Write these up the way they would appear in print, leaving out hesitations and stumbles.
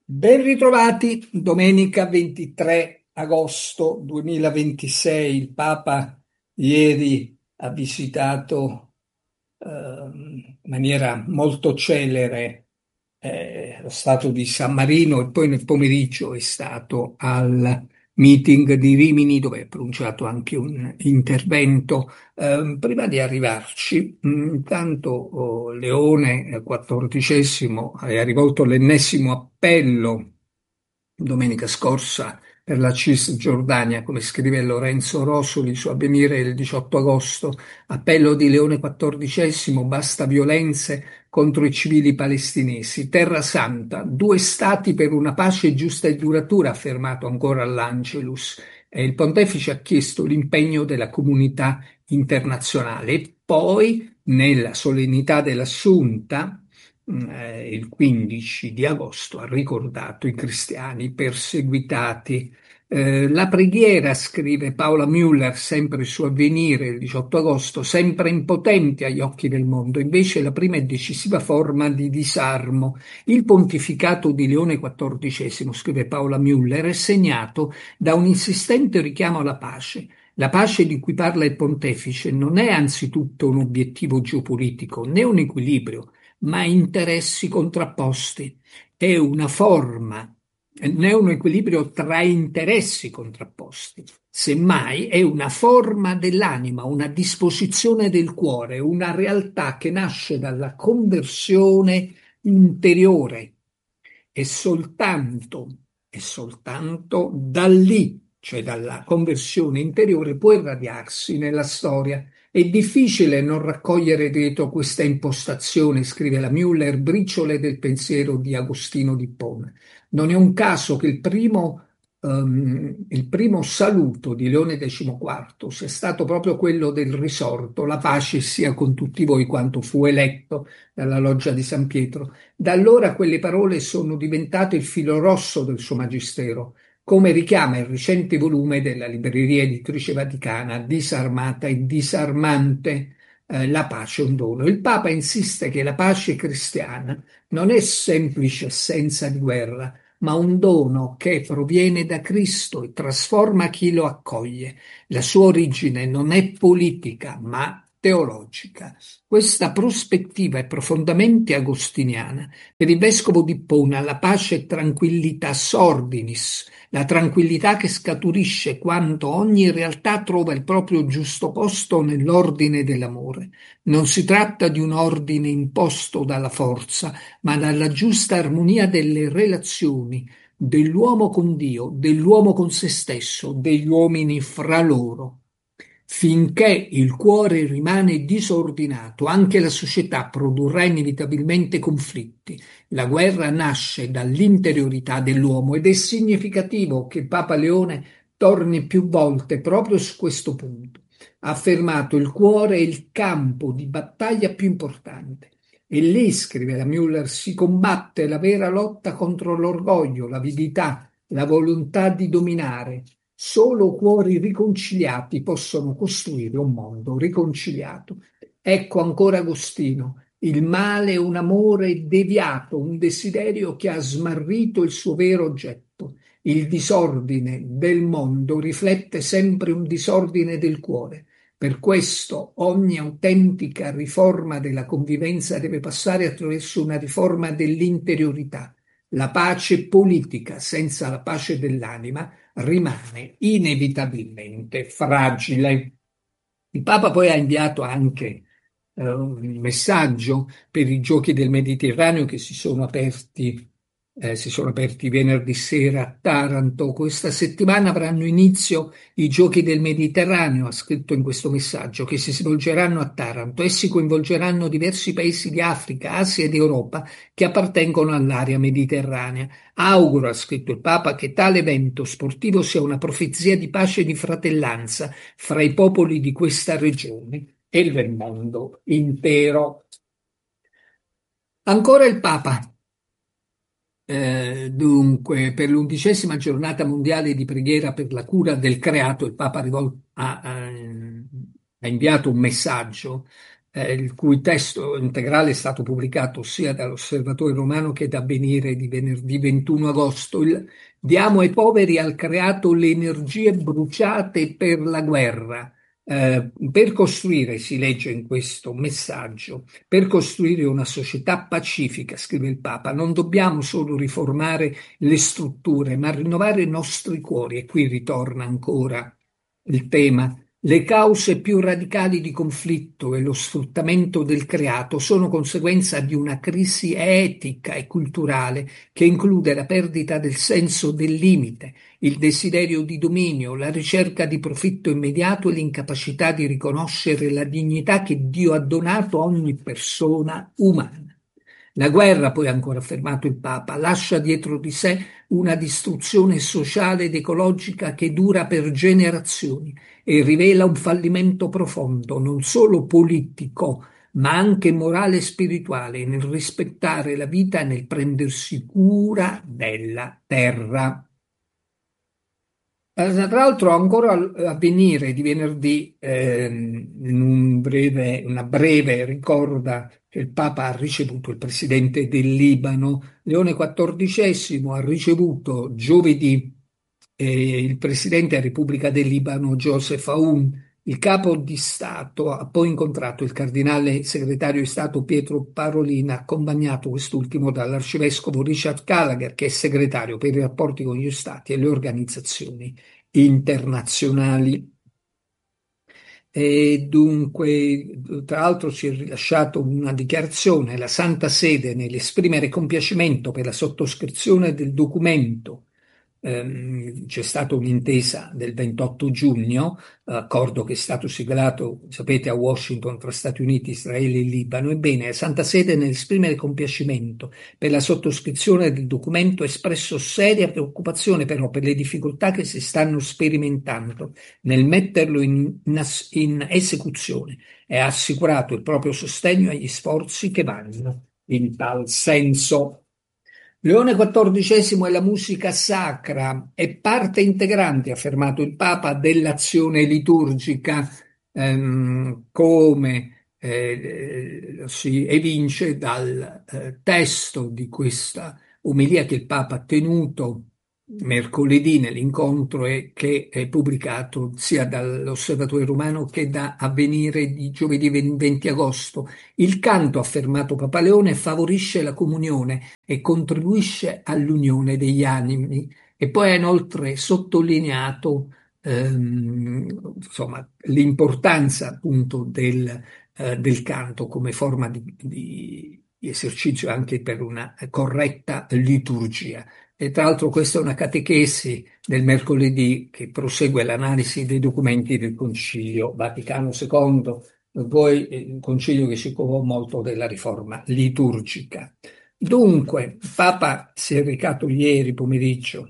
Ben ritrovati, domenica 23 agosto 2026. Il Papa ieri ha visitato in maniera molto celere lo Stato di San Marino e poi nel pomeriggio è stato al meeting di Rimini dove ha pronunciato anche un intervento. Prima di arrivarci, intanto Leone XIV ha rivolto l'ennesimo appello domenica scorsa per la Cisgiordania, come scrive Lorenzo Rosoli su Avvenire il 18 agosto. Appello di Leone XIV: basta violenze contro i civili palestinesi. Terra Santa, due stati per una pace giusta e duratura, ha affermato ancora all'Angelus. E il pontefice ha chiesto l'impegno della comunità internazionale. E poi, nella solennità dell'Assunta, il 15 di agosto, ha ricordato i cristiani perseguitati. La preghiera, scrive Paola Müller, sempre su Avvenire, il 18 agosto, sempre impotente agli occhi del mondo, invece la prima e decisiva forma di disarmo. Il pontificato di Leone XIV, scrive Paola Müller, è segnato da un insistente richiamo alla pace. La pace di cui parla il pontefice non è anzitutto un obiettivo geopolitico, né un equilibrio, ma interessi contrapposti. È una forma, non è un equilibrio tra interessi contrapposti. Semmai è una forma dell'anima, una disposizione del cuore, una realtà che nasce dalla conversione interiore. E soltanto da lì, cioè dalla conversione interiore, può irradiarsi nella storia. È difficile non raccogliere dietro questa impostazione, scrive la Müller, briciole del pensiero di Agostino di Ippona. Non è un caso che il primo saluto di Leone XIV sia stato proprio quello del risorto: la pace sia con tutti voi, quanto fu eletto dalla loggia di San Pietro. Da allora quelle parole sono diventate il filo rosso del suo magistero, come richiama il recente volume della Libreria Editrice Vaticana, Disarmata e disarmante, La pace è un dono. Il Papa insiste che la pace cristiana non è semplice assenza di guerra, ma un dono che proviene da Cristo e trasforma chi lo accoglie. La sua origine non è politica, ma teologica. Questa prospettiva è profondamente agostiniana. Per il vescovo di Ippona la pace è tranquillitas ordinis, la tranquillità che scaturisce quando ogni realtà trova il proprio giusto posto nell'ordine dell'amore. Non si tratta di un ordine imposto dalla forza, ma dalla giusta armonia delle relazioni, dell'uomo con Dio, dell'uomo con se stesso, degli uomini fra loro. Finché il cuore rimane disordinato, anche la società produrrà inevitabilmente conflitti. La guerra nasce dall'interiorità dell'uomo ed è significativo che Papa Leone torni più volte proprio su questo punto. Ha affermato: il cuore è il campo di battaglia più importante. E lì, scrive la Müller, si combatte la vera lotta contro l'orgoglio, l'avidità, la volontà di dominare. Solo cuori riconciliati possono costruire un mondo riconciliato. Ecco ancora Agostino: il male è un amore deviato, un desiderio che ha smarrito il suo vero oggetto. Il disordine del mondo riflette sempre un disordine del cuore. Per questo ogni autentica riforma della convivenza deve passare attraverso una riforma dell'interiorità. La pace politica senza la pace dell'anima rimane inevitabilmente fragile. Il Papa poi ha inviato anche un messaggio per i giochi del Mediterraneo che si sono aperti venerdì sera a Taranto. Questa settimana avranno inizio i giochi del Mediterraneo, ha scritto in questo messaggio, che si svolgeranno a Taranto. Essi coinvolgeranno diversi paesi di Africa, Asia ed Europa che appartengono all'area mediterranea. Auguro, ha scritto il Papa, che tale evento sportivo sia una profezia di pace e di fratellanza fra i popoli di questa regione e del mondo intero. Ancora il Papa. Dunque, per l'11ª giornata mondiale di preghiera per la cura del creato, il Papa ha inviato un messaggio il cui testo integrale è stato pubblicato sia dall'Osservatore Romano che da Avvenire di venerdì 21 agosto. Il Diamo ai poveri ha creato le energie bruciate per la guerra. Per costruire, si legge in questo messaggio, per costruire una società pacifica, scrive il Papa, non dobbiamo solo riformare le strutture, ma rinnovare i nostri cuori. E qui ritorna ancora il tema. Le cause più radicali di conflitto e lo sfruttamento del creato sono conseguenza di una crisi etica e culturale che include la perdita del senso del limite, il desiderio di dominio, la ricerca di profitto immediato e l'incapacità di riconoscere la dignità che Dio ha donato a ogni persona umana. La guerra, poi ha ancora affermato il Papa, lascia dietro di sé una distruzione sociale ed ecologica che dura per generazioni e rivela un fallimento profondo, non solo politico, ma anche morale e spirituale, nel rispettare la vita e nel prendersi cura della terra. Tra l'altro, ancora a venire di venerdì, una breve ricorda che il Papa ha ricevuto il presidente del Libano, Leone XIV, ha ricevuto giovedì il presidente della Repubblica del Libano, Joseph Aoun. Il capo di Stato ha poi incontrato il cardinale segretario di Stato Pietro Parolin, accompagnato quest'ultimo dall'arcivescovo Richard Gallagher, che è segretario per i rapporti con gli Stati e le organizzazioni internazionali. E dunque, tra l'altro, si è rilasciato una dichiarazione, la Santa Sede, nell'esprimere compiacimento per la sottoscrizione del documento. C'è stata un'intesa del 28 giugno, accordo che è stato siglato, sapete, a Washington tra Stati Uniti, Israele e Libano. Ebbene, la Santa Sede, nell'esprimere compiacimento per la sottoscrizione del documento, ha espresso seria preoccupazione però per le difficoltà che si stanno sperimentando nel metterlo in esecuzione e ha assicurato il proprio sostegno agli sforzi che vanno in tal senso. Leone XIV è la musica sacra, è parte integrante, ha affermato il Papa, dell'azione liturgica, come si evince dal testo di questa omelia che il Papa ha tenuto mercoledì nell'incontro e che è pubblicato sia dall'Osservatore Romano che da Avvenire di giovedì 20 agosto. Il canto, ha affermato Papa Leone, favorisce la comunione e contribuisce all'unione degli animi. E poi ha inoltre sottolineato insomma, l'importanza appunto del canto come forma di esercizio anche per una corretta liturgia. E tra l'altro questa è una catechesi del mercoledì che prosegue l'analisi dei documenti del Concilio Vaticano II, poi un concilio che si occupò molto della riforma liturgica. Dunque, il Papa si è recato ieri pomeriggio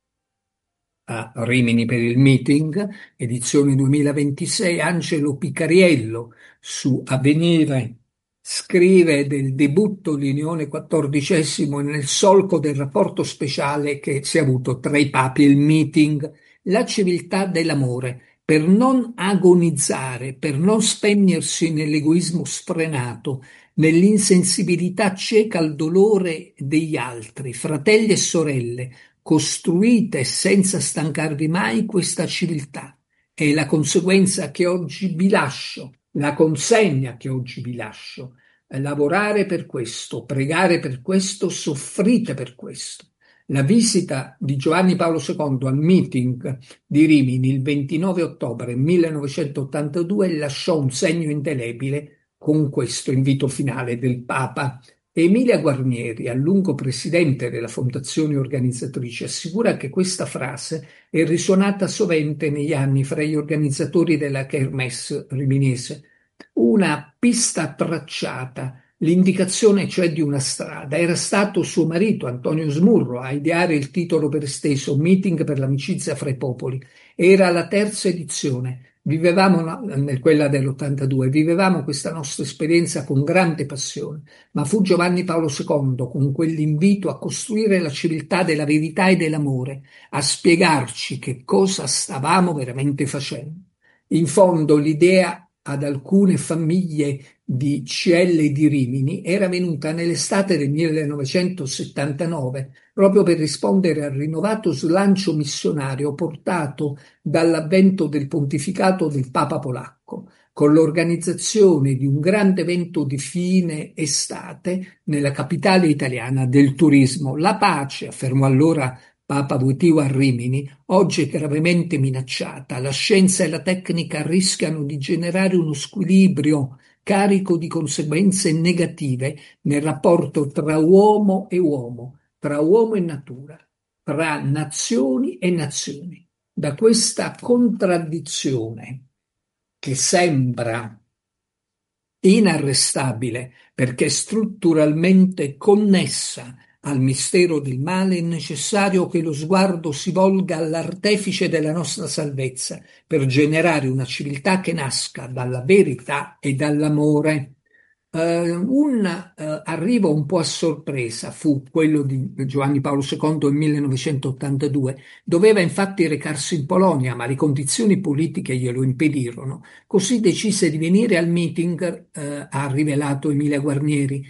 a Rimini per il meeting, edizione 2026. Angelo Picariello su Avvenire scrive del debutto di Leone XIV nel solco del rapporto speciale che si è avuto tra i papi e il meeting, la civiltà dell'amore, per non agonizzare, per non spegnersi nell'egoismo sfrenato, nell'insensibilità cieca al dolore degli altri, fratelli e sorelle, costruite senza stancarvi mai questa civiltà. È la conseguenza che oggi vi lascio, la consegna che oggi vi lascio. Lavorare per questo, pregare per questo, soffrite per questo. La visita di Giovanni Paolo II al meeting di Rimini il 29 ottobre 1982 lasciò un segno indelebile con questo invito finale del Papa. Emilia Guarnieri, a lungo presidente della fondazione organizzatrice, assicura che questa frase è risuonata sovente negli anni fra gli organizzatori della Kermesse riminese. Una pista tracciata, l'indicazione cioè di una strada. Era stato suo marito, Antonio Smurro, a ideare il titolo per esteso Meeting per l'amicizia fra i popoli. Era la terza edizione. Quella dell'82, vivevamo questa nostra esperienza con grande passione, ma fu Giovanni Paolo II con quell'invito a costruire la civiltà della verità e dell'amore, a spiegarci che cosa stavamo veramente facendo. In fondo l'idea ad alcune famiglie di CL di Rimini era venuta nell'estate del 1979 proprio per rispondere al rinnovato slancio missionario portato dall'avvento del pontificato del Papa polacco, con l'organizzazione di un grande evento di fine estate nella capitale italiana del turismo. La pace, affermò allora Papa Wojtyła a Rimini, oggi è gravemente minacciata. La scienza e la tecnica rischiano di generare uno squilibrio carico di conseguenze negative nel rapporto tra uomo e uomo, tra uomo e natura, tra nazioni e nazioni. Da questa contraddizione che sembra inarrestabile perché strutturalmente connessa al mistero del male, è necessario che lo sguardo si volga all'artefice della nostra salvezza per generare una civiltà che nasca dalla verità e dall'amore. Un arrivo un po' a sorpresa fu quello di Giovanni Paolo II nel 1982. Doveva infatti recarsi in Polonia, ma le condizioni politiche glielo impedirono. Così decise di venire al meeting, ha rivelato Emilia Guarnieri,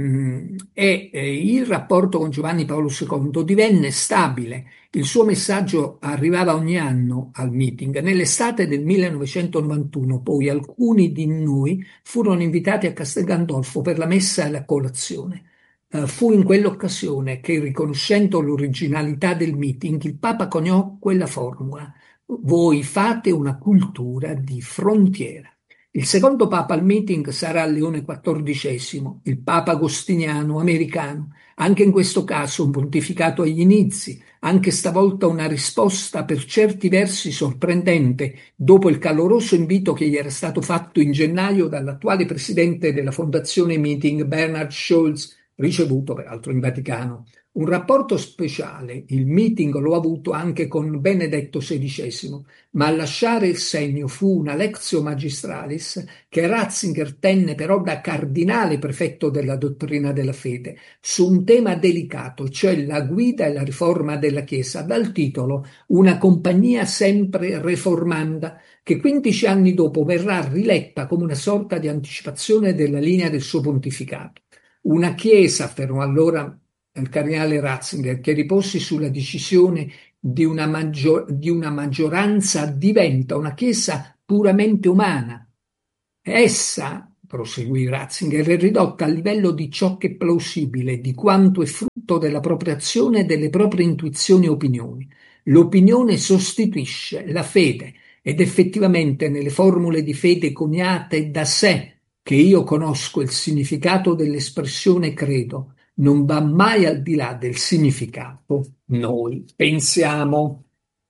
il rapporto con Giovanni Paolo II divenne stabile. Il suo messaggio arrivava ogni anno al meeting. Nell'estate del 1991, poi alcuni di noi furono invitati a Castel Gandolfo per la messa e la colazione. Fu in quell'occasione che, riconoscendo l'originalità del meeting, il Papa coniò quella formula: voi fate una cultura di frontiera. Il secondo Papa al meeting sarà Leone XIV, il Papa agostiniano americano. Anche in questo caso un pontificato agli inizi, anche stavolta una risposta per certi versi sorprendente dopo il caloroso invito che gli era stato fatto in gennaio dall'attuale presidente della Fondazione Meeting, Bernard Scholz, ricevuto peraltro in Vaticano. Un rapporto speciale, il meeting lo ha avuto anche con Benedetto XVI, ma a lasciare il segno fu una lectio magistralis che Ratzinger tenne però da cardinale prefetto della dottrina della fede su un tema delicato, cioè la guida e la riforma della Chiesa, dal titolo Una compagnia sempre reformanda, che 15 anni dopo verrà riletta come una sorta di anticipazione della linea del suo pontificato. Una Chiesa, affermò allora il cardinale Ratzinger, che riposi sulla decisione di una maggioranza diventa una Chiesa puramente umana. Essa, proseguì Ratzinger, è ridotta al livello di ciò che è plausibile, di quanto è frutto della propria azione e delle proprie intuizioni e opinioni. L'opinione sostituisce la fede ed effettivamente nelle formule di fede coniate da sé, che io conosco il significato dell'espressione credo, non va mai al di là del significato noi pensiamo.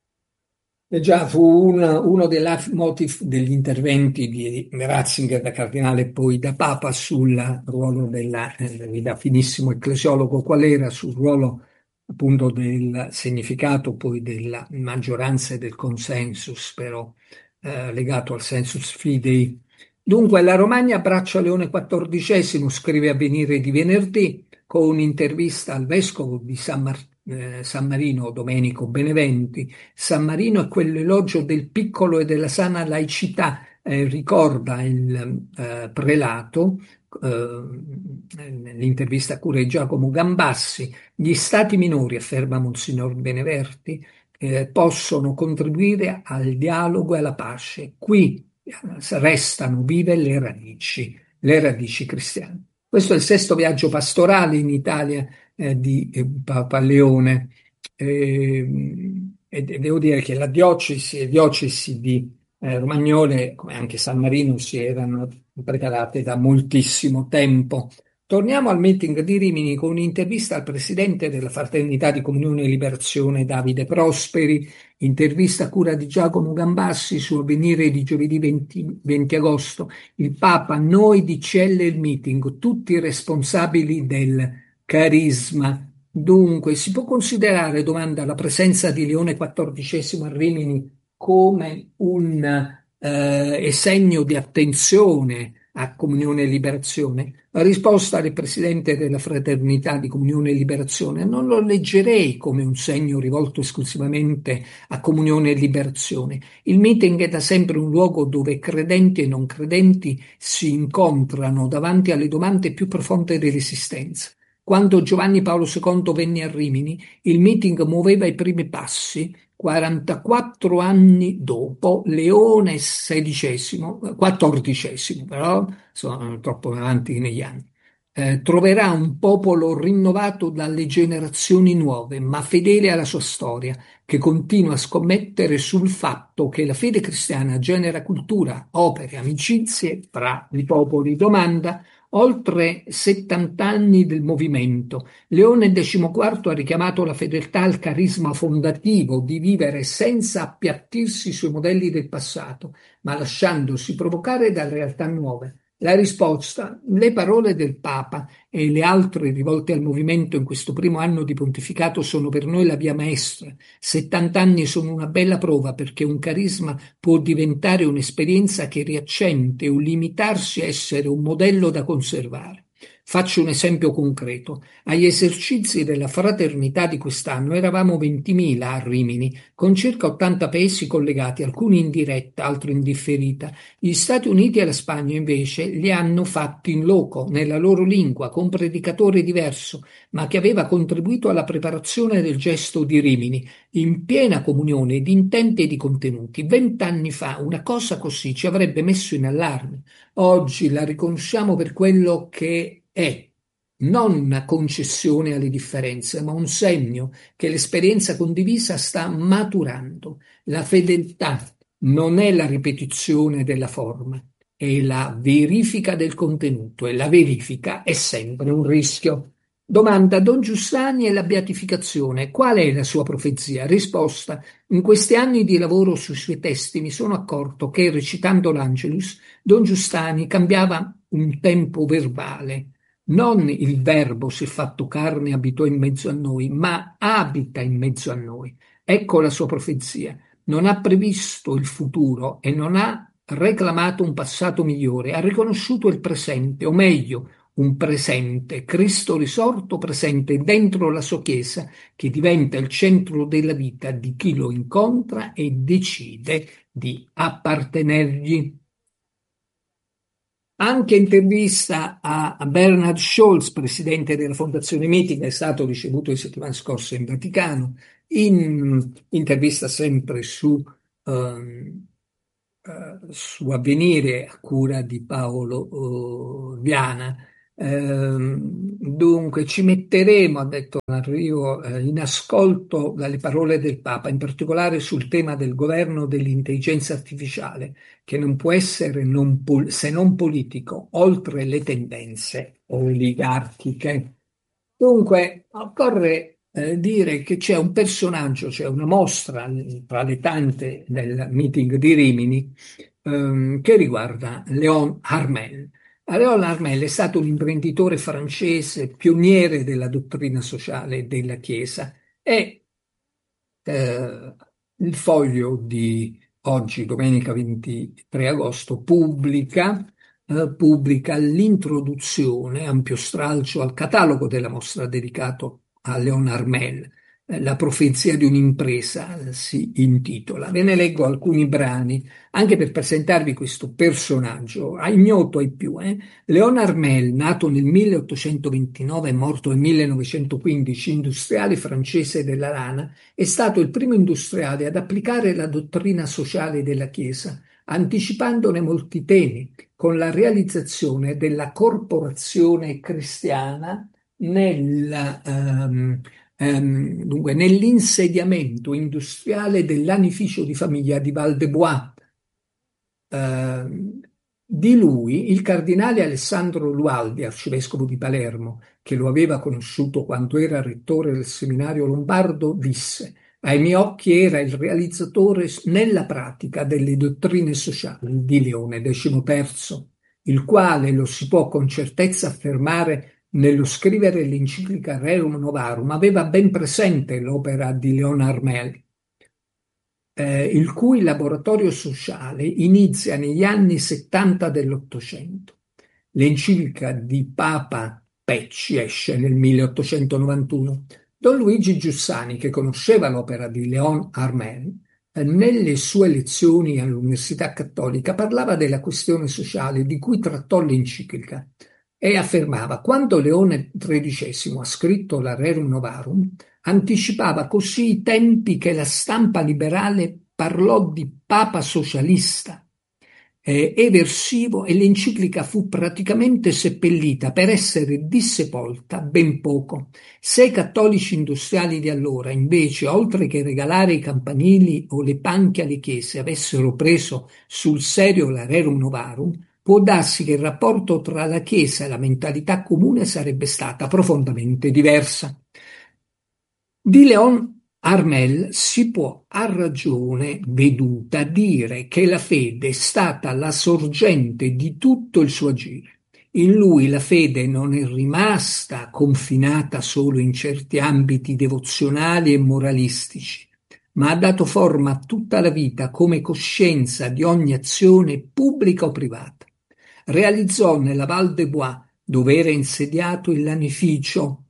E già fu uno dei leitmotiv degli interventi di Ratzinger da cardinale e poi da Papa sul ruolo da finissimo ecclesiologo qual era, sul ruolo appunto del significato poi della maggioranza e del consensus, però legato al sensus fidei. Dunque la Romagna abbraccia Leone XIV, scrive Avvenire di venerdì, con un'intervista al vescovo di San Marino, Domenico Beneventi. San Marino è quell'elogio del piccolo e della sana laicità, ricorda il prelato, nell'intervista a cura di Giacomo Gambassi. Gli stati minori, afferma Monsignor Beneverti, possono contribuire al dialogo e alla pace. Qui restano vive le radici cristiane. Questo è il sesto viaggio pastorale in Italia di Papa Leone. E devo dire che la diocesi di Romagnole, come anche San Marino, si erano preparate da moltissimo tempo. Torniamo al meeting di Rimini con un'intervista al presidente della Fraternità di Comunione e Liberazione, Davide Prosperi, intervista a cura di Giacomo Gambassi su Avvenire di giovedì 20 agosto. Il Papa, noi di CL il meeting, tutti responsabili del carisma. Dunque, si può considerare, domanda, la presenza di Leone XIV a Rimini come un segno di attenzione a Comunione e Liberazione? La risposta del presidente della Fraternità di Comunione e Liberazione: non lo leggerei come un segno rivolto esclusivamente a Comunione e Liberazione. Il meeting è da sempre un luogo dove credenti e non credenti si incontrano davanti alle domande più profonde dell'esistenza. Quando Giovanni Paolo II venne a Rimini, il meeting muoveva i primi passi. 44 anni dopo, Leone XVI, XIV, però sono troppo avanti negli anni, troverà un popolo rinnovato dalle generazioni nuove, ma fedele alla sua storia, che continua a scommettere sul fatto che la fede cristiana genera cultura, opere, amicizie fra i popoli. Domanda: oltre 70 anni del movimento, Leone XIV ha richiamato la fedeltà al carisma fondativo di vivere senza appiattirsi sui modelli del passato, ma lasciandosi provocare dalle realtà nuove. La risposta: le parole del Papa e le altre rivolte al movimento in questo primo anno di pontificato sono per noi la via maestra. 70 anni sono una bella prova perché un carisma può diventare un'esperienza che riaccende o limitarsi a essere un modello da conservare. Faccio un esempio concreto. Agli esercizi della fraternità di quest'anno eravamo 20.000 a Rimini, con circa 80 paesi collegati, alcuni in diretta, altri in differita. Gli Stati Uniti e la Spagna invece li hanno fatti in loco, nella loro lingua, con predicatore diverso, ma che aveva contribuito alla preparazione del gesto di Rimini, in piena comunione di intenti e di contenuti. 20 anni fa una cosa così ci avrebbe messo in allarme. Oggi la riconosciamo per quello che è, non una concessione alle differenze, ma un segno che l'esperienza condivisa sta maturando. La fedeltà non è la ripetizione della forma, è la verifica del contenuto, e la verifica è sempre un rischio. Domanda: Don Giussani e la beatificazione, qual è la sua profezia? Risposta: in questi anni di lavoro sui suoi testi mi sono accorto che, recitando l'Angelus, Don Giussani cambiava un tempo verbale. Non il verbo si è fatto carne e abitò in mezzo a noi, ma abita in mezzo a noi. Ecco la sua profezia. Non ha previsto il futuro e non ha reclamato un passato migliore, ha riconosciuto il presente, o meglio, un presente, Cristo risorto presente dentro la sua Chiesa, che diventa il centro della vita di chi lo incontra e decide di appartenergli. Anche intervista a Bernard Scholz, presidente della Fondazione Meeting, è stato ricevuto la settimana scorsa in Vaticano, in intervista sempre ehm, su Avvenire a cura di Paolo Viana. Dunque ci metteremo, ha detto Enrico, in ascolto dalle parole del Papa, in particolare sul tema del governo dell'intelligenza artificiale, che non può essere se non politico, oltre le tendenze oligarchiche. Dunque, occorre dire che c'è un personaggio, c'è una mostra tra le tante del meeting di Rimini, che riguarda Léon Harmel. Léon Harmel è stato un imprenditore francese, pioniere della dottrina sociale della Chiesa, e il Foglio di oggi, domenica 23 agosto, pubblica l'introduzione, ampio stralcio al catalogo della mostra dedicato a Léon Harmel. La profezia di un'impresa si intitola. Ve ne leggo alcuni brani, anche per presentarvi questo personaggio, ignoto ai più. Léon Harmel, nato nel 1829 e morto nel 1915, industriale francese della lana, è stato il primo industriale ad applicare la dottrina sociale della Chiesa, anticipandone molti temi, con la realizzazione della corporazione cristiana dunque, nell'insediamento industriale dell'anificio di famiglia di Val de Bois. Di lui il cardinale Alessandro Lualdi, arcivescovo di Palermo, che lo aveva conosciuto quando era rettore del seminario lombardo, disse: ai miei occhi era il realizzatore nella pratica delle dottrine sociali di Leone XIII, il quale, lo si può con certezza affermare nello scrivere l'enciclica Rerum Novarum, aveva ben presente l'opera di Léon Harmel, il cui laboratorio sociale inizia negli anni 70 dell'Ottocento. L'enciclica di Papa Pecci esce nel 1891. Don Luigi Giussani, che conosceva l'opera di Léon Armel, nelle sue lezioni all'Università Cattolica parlava della questione sociale di cui trattò l'enciclica e affermava: quando Leone XIII ha scritto la Rerum Novarum, anticipava così i tempi che la stampa liberale parlò di papa socialista, eversivo, e l'enciclica fu praticamente seppellita per essere dissepolta ben poco. Se i cattolici industriali di allora, invece, oltre che regalare i campanili o le panche alle chiese, avessero preso sul serio la Rerum Novarum, può darsi che il rapporto tra la Chiesa e la mentalità comune sarebbe stata profondamente diversa. Di Leon Armel si può a ragione veduta dire che la fede è stata la sorgente di tutto il suo agire. In lui la fede non è rimasta confinata solo in certi ambiti devozionali e moralistici, ma ha dato forma a tutta la vita come coscienza di ogni azione pubblica o privata. Realizzò nella Val de Bois, dove era insediato il lanificio,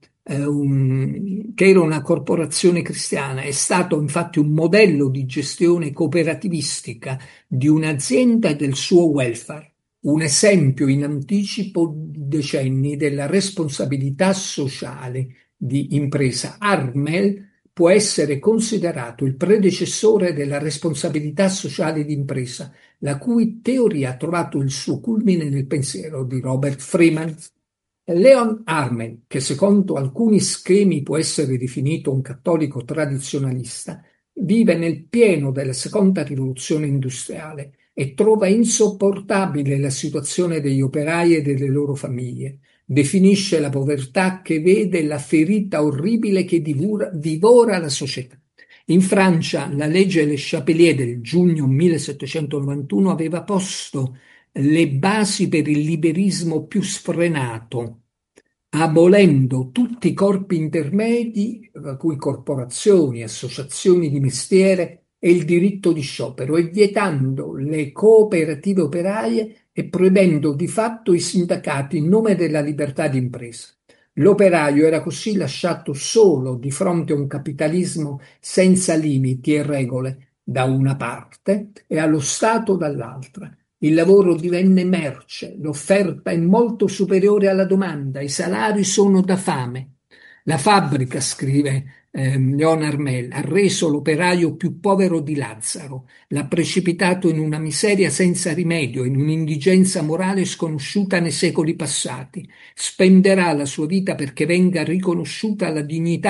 che era una corporazione cristiana, è stato infatti un modello di gestione cooperativistica di un'azienda e del suo welfare, un esempio in anticipo di decenni della responsabilità sociale di impresa. Armel può essere considerato il predecessore della responsabilità sociale di impresa, la cui teoria ha trovato il suo culmine nel pensiero di Robert Freeman. Leon Armel, che secondo alcuni schemi può essere definito un cattolico tradizionalista, vive nel pieno della seconda rivoluzione industriale e trova insopportabile la situazione degli operai e delle loro famiglie. Definisce la povertà che vede la ferita orribile che divora la società. In Francia la legge Le Chapelier del giugno 1791 aveva posto le basi per il liberismo più sfrenato, abolendo tutti i corpi intermedi, tra cui corporazioni, associazioni di mestiere e il diritto di sciopero, e vietando le cooperative operaie e proibendo di fatto i sindacati in nome della libertà di impresa. L'operaio era così lasciato solo di fronte a un capitalismo senza limiti e regole da una parte e allo Stato dall'altra. Il lavoro divenne merce, l'offerta è molto superiore alla domanda, i salari sono da fame. La fabbrica, scrive Leon Armel, ha reso l'operaio più povero di Lazzaro, l'ha precipitato in una miseria senza rimedio, in un'indigenza morale sconosciuta nei secoli passati. Spenderà la sua vita perché venga riconosciuta la dignità